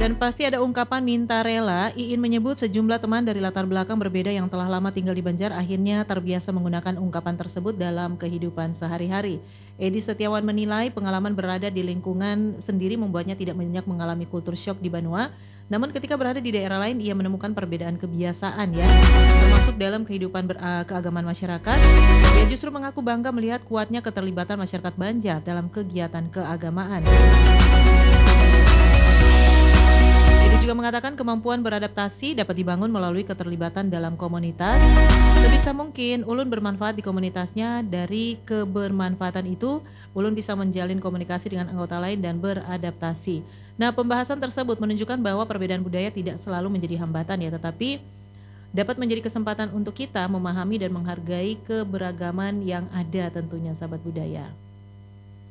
Dan pasti ada ungkapan minta rela. Iin menyebut sejumlah teman dari latar belakang berbeda yang telah lama tinggal di Banjar akhirnya terbiasa menggunakan ungkapan tersebut dalam kehidupan sehari-hari. Edi Setiawan menilai pengalaman berada di lingkungan sendiri membuatnya tidak banyak mengalami kultur shock di Banua. Namun ketika berada di daerah lain ia menemukan perbedaan kebiasaan ya, termasuk dalam kehidupan keagamaan masyarakat. Ia justru mengaku bangga melihat kuatnya keterlibatan masyarakat Banjar dalam kegiatan keagamaan. Edi juga mengatakan kemampuan beradaptasi dapat dibangun melalui keterlibatan dalam komunitas. Sebisa mungkin Ulun bermanfaat di komunitasnya. Dari kebermanfaatan itu, Ulun bisa menjalin komunikasi dengan anggota lain dan beradaptasi. Nah, pembahasan tersebut menunjukkan bahwa perbedaan budaya tidak selalu menjadi hambatan ya, tetapi dapat menjadi kesempatan untuk kita memahami dan menghargai keberagaman yang ada tentunya sahabat budaya.